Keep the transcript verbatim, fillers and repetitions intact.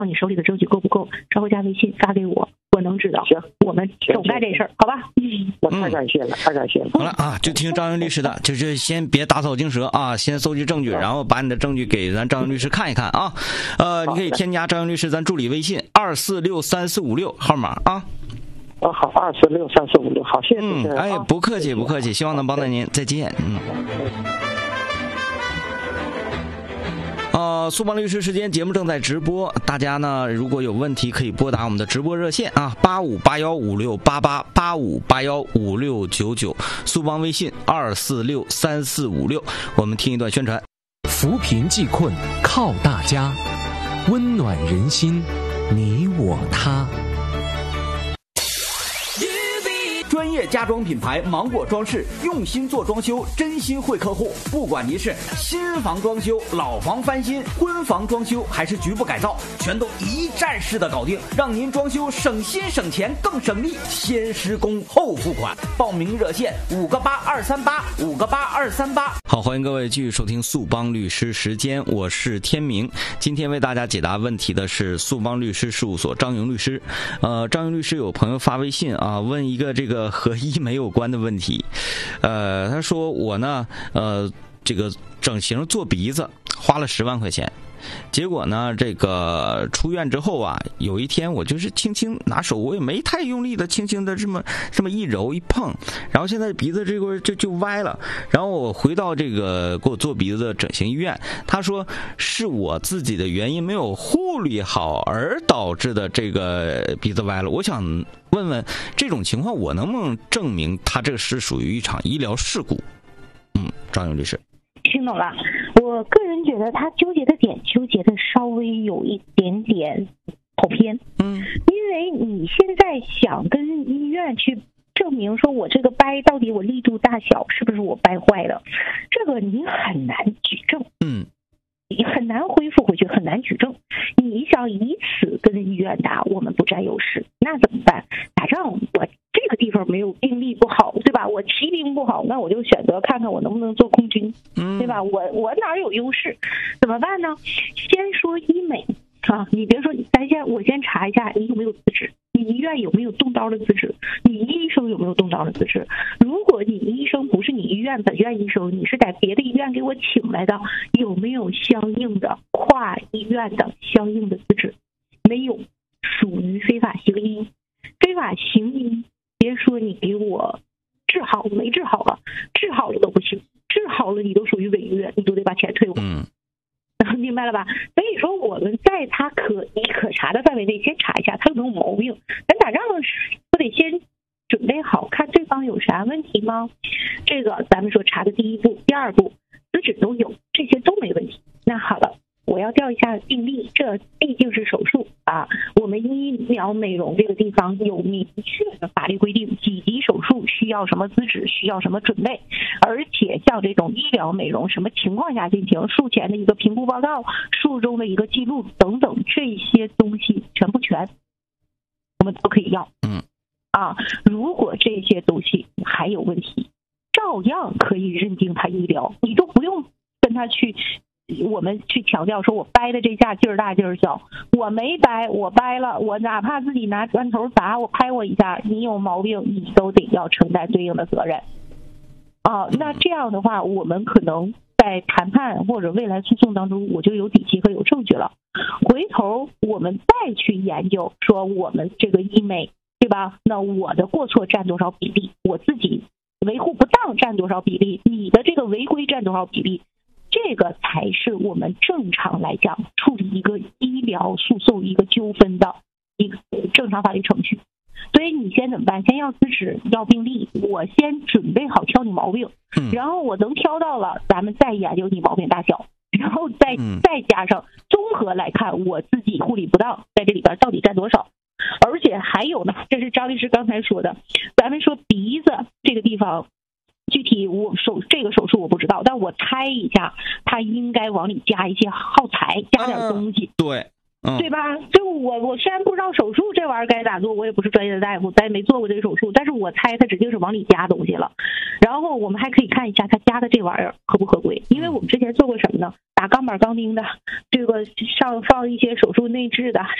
你手里的证据够不够，稍后加微信发给我，我能知道。 行， 我们总干这事儿，好吧？ 嗯，我太感谢了，太感谢了。 好了啊，就听张云律师的，就是先别打草惊蛇啊，先搜集证据，然后把你的证据给咱张云律师看一看啊。呃，你可以添加张云律师咱助理微信二四六三四五六号码啊。 哦，好，二四六三四五六，好，谢谢。 嗯，哎，不客气，不客气，希望能帮到您，再见。嗯。呃，速帮律师时间节目正在直播，大家呢如果有问题可以拨打我们的直播热线啊，八五八幺五六八八八五八幺五六九九，速帮微信二四六三四五六。我们听一段宣传。 扶贫济困靠大家，温暖人心，你我他。 专业家装品牌芒果装饰，用心做装修，真心惠客户。不管您是新房装修、老房翻新、婚房装修，还是局部改造，全都一站式的搞定，让您装修省心省钱更省力。先施工后付款，报名热线五个八二三八五个八二三八。 好，欢迎各位继续收听速帮律师时间，我是天明。今天为大家解答问题的是速帮律师事务所张莹律师。呃，张莹律师有朋友发微信啊，问一个这个和医美有关的问题。呃，他说我呢，呃，这个整形做鼻子花了十万块钱。结果呢，这个出院之后啊，有一天我就是轻轻拿手，我也没太用力的，轻轻的这么这么一揉一碰，然后现在鼻子这块就就歪了。然后我回到这个给我做鼻子的整形医院，他说是我自己的原因没有护理好而导致的这个鼻子歪了。我想问问这种情况我能不能证明他这是属于一场医疗事故？嗯，张勇律师。 听懂了，我个人觉得他纠结的点纠结的稍微有一点点跑偏。 嗯， 因为你现在想跟医院去证明说我这个掰到底我力度大小是不是我掰坏了，这个你很难举证。 嗯， 你很难恢复回去，很难举证。你想以此跟医院打，我们不占优势，那怎么办？打仗我这个地方没有兵力不好，对吧？我骑兵不好，那我就选择看看我能不能做空军，对吧？我我哪有优势？怎么办呢？先说医美啊，你别说，咱先我先查一下你有没有资质，你医院有没有动刀的资质，你医生有没有动刀的资质。如果你医生不是你医院本院医生，你是在别的医院给我请来的，有没有相应的跨医院的相应的资质？没有，属于非法行医。非法行医，别说你给我治好没治好了，治好了都不行，治好了你都属于违约，你都得把钱退我。 嗯， 明白了吧？所以说我们在他可你可查的范围内先查一下他有没有毛病。咱打仗不得先准备好看对方有啥问题吗？这个咱们说查的第一步，第二步资质都有，这些都没问题。那好了，我要调一下病历，这毕竟是手术啊。我们医疗美容这个地方有明确的法律规定，几级手术需要什么资质，需要什么准备，而且像这种医疗美容什么情况下进行，术前的一个评估报告，术中的一个记录等等，这些东西全不全，我们都可以要。 嗯， 啊，如果这些东西还有问题，照样可以认定他医疗，你都不用跟他去。我们去强调说我掰的这下劲儿大劲儿小，我没掰，我掰了，我哪怕自己拿砖头砸我拍我一下，你有毛病你都得要承担对应的责任啊。那这样的话我们可能在谈判或者未来诉讼当中我就有底气和有证据了，回头我们再去研究说我们这个医美，对吧？那我的过错占多少比例，我自己维护不当占多少比例，你的这个违规占多少比例，这个才是我们正常来讲处理一个医疗诉讼一个纠纷的一个正常法律程序。所以你先怎么办？先要资质，要病历，我先准备好挑你毛病，然后我能挑到了，咱们再研究你毛病大小，然后再再加上综合来看我自己护理不当在这里边到底占多少。而且还有呢，这是张律师刚才说的，咱们说鼻子这个地方具体我手这个手术我不知道，但我猜一下，他应该往里加一些耗材，加点东西， 嗯、对，嗯、 对吧？就我我虽然不知道手术这玩意儿该咋做，我也不是专业的大夫，咱也没做过这个手术，但是我猜他指定是往里加东西了。然后我们还可以看一下他加的这玩意儿合不合规，因为我们之前做过什么呢？ 打钢板钢钉的，这个上放一些手术内置的。